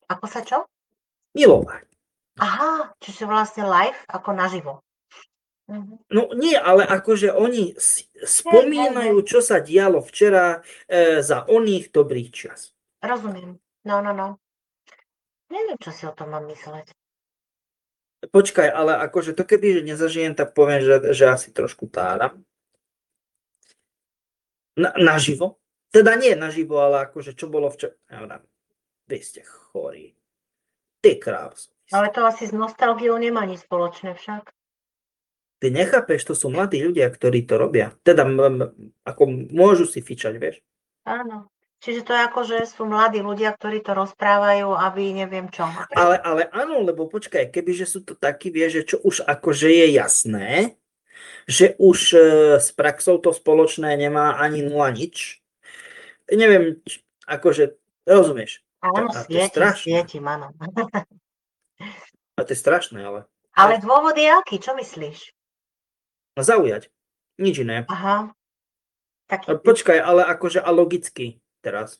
Ako sa čo? Milovať. Aha, čiže vlastne live ako naživo. Mhm. No nie, ale akože oni Hej. spomínajú, čo sa dialo včera za oných dobrých čas. Rozumiem. No. Neviem, čo si o tom mám mysleť. Počkaj, ale akože to keby, že nezažijem, tak poviem, že asi trošku táram. Naživo? Teda nie naživo, ale akože čo bolo včera. Ja, vy ste chorí. Ty krás. Ale to asi s nostalgiou nemá nič spoločné však. Ty nechápeš, to sú mladí ľudia, ktorí to robia. Teda ako môžu si fičať, vieš. Áno. Čiže to je ako, že sú mladí ľudia, ktorí to rozprávajú, aby neviem čo. Ale áno, lebo počkaj, kebyže sú to takí, vieš, že čo už akože je jasné, že už s praxou to spoločné nemá ani nula nič. Neviem, akože, rozumieš. Áno, A to je strašné. svietím, áno. A to je strašné, ale. Ale dôvod je aký? Čo myslíš? Zaujať. Nič iné. Aha. Taký Počkaj, ale akože a logicky teraz.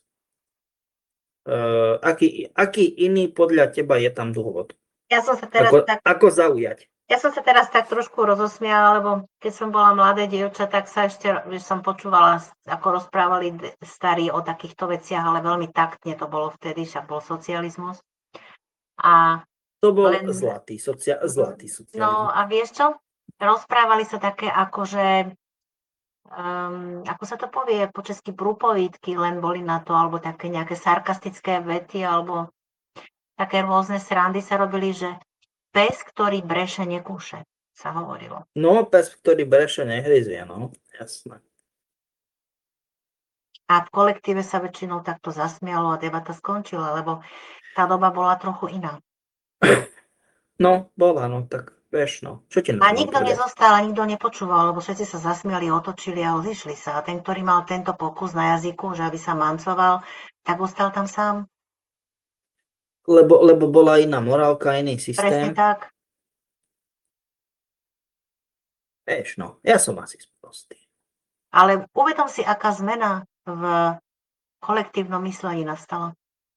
Aký iný podľa teba je tam dôvod? Ja som sa teraz Ako zaujať? Ja som sa teraz tak trošku rozosmiala, lebo keď som bola mladé dievča, tak sa ešte, že som počúvala, ako rozprávali starí o takýchto veciach, ale veľmi taktne to bolo vtedy, však bol socializmus. A To bol len, zlatý socializmus. no a vieš čo? Rozprávali sa také akože, ako sa to povie po česky, prúpovídky len boli na to, alebo také nejaké sarkastické vety, alebo také rôzne srandy sa robili, že pes, ktorý breše, nekúše, sa hovorilo. No, pes, ktorý breše, nehryzie, no. Jasné. A v kolektíve sa väčšinou takto zasmialo a debata skončila, lebo tá doba bola trochu iná. No, bola, no, tak vieš, no. Čo ti na A to mám nikto povedať? nezostal, a nikto nepočúval, lebo všetci sa zasmiali, otočili a odišli sa. A ten, ktorý mal tento pokus na jazyku, že aby sa mancoval, tak ostal tam sám. Lebo bola iná morálka, iný Presne systém. tak. Vieš, no, ja som asi sprostý. Ale uvedom si, aká zmena v kolektívnom myslení nastala.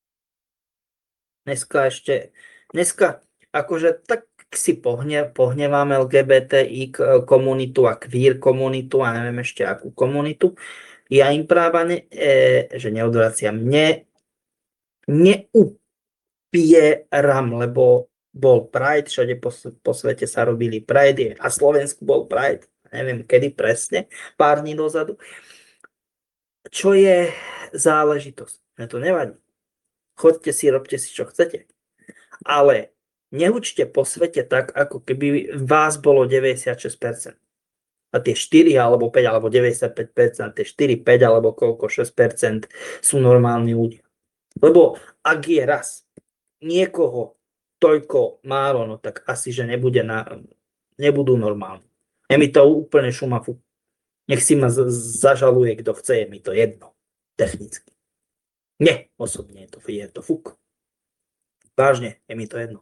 Dneska akože tak si pohneváme LGBTI komunitu a queer komunitu a neviem ešte akú komunitu. Ja im práve, že neodvraciam, neupieram, lebo bol Pride, všade po svete sa robili Pride a Slovensku bol Pride, neviem kedy presne, pár dní dozadu. Čo je záležitosť? Mne to nevadí. Chodte si, robte si, čo chcete. Ale neučte po svete tak, ako keby vás bolo 96%. A tie 4 alebo 5 alebo 95%, tie 4, 5 alebo koľko, 6% sú normálni ľudia. Lebo ak je raz niekoho toľko málo, no tak asi, že nebudú normálni. Je mi to úplne šumafu. Nech si ma zažaluje, kto chce, je mi to jedno. Technicky. Nie, osobne je to fuk. Vážne, je mi to jedno.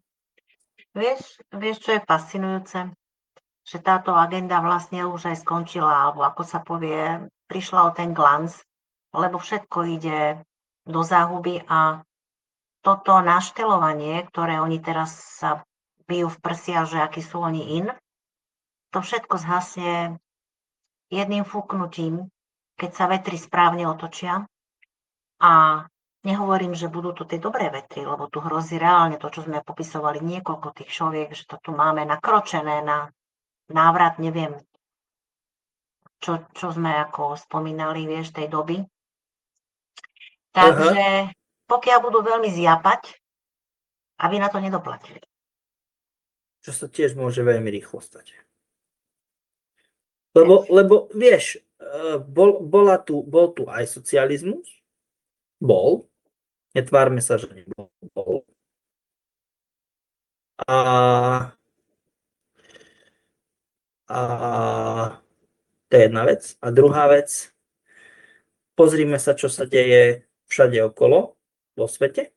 Vieš, čo je fascinujúce? Že táto agenda vlastne už aj skončila, alebo ako sa povie, prišla o ten glanc, lebo všetko ide do záhuby a toto naštelovanie, ktoré oni teraz sa bijú v prsia, že akí sú oni in, to všetko zhasne jedným fúknutím, keď sa vetry správne otočia. A nehovorím, že budú tu tie dobré vetry, lebo tu hrozí reálne to, čo sme popisovali niekoľko tých šoviek, že to tu máme nakročené na návrat, neviem, čo sme ako spomínali, vieš, tej doby. Takže pokiaľ budú veľmi zjapať, aby na to nedoplatili. Čo sa tiež môže veľmi rýchlo stať. Lebo vieš, bol tu aj socializmus. Bol. Netvárme sa, že nebol. A to je jedna vec. A druhá vec, pozrime sa, čo sa deje všade okolo vo svete.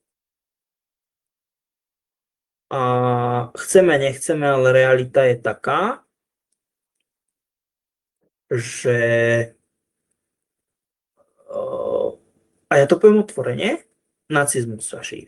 A chceme, nechceme, ale realita je taká, že a ja to poviem otvorene, nacizmus sa šíri.